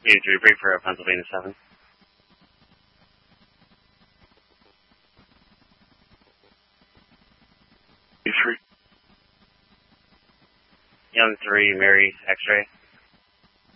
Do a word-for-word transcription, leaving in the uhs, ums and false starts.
You three, brief for Pennsylvania seven. You three. Young three, Mary, X-ray.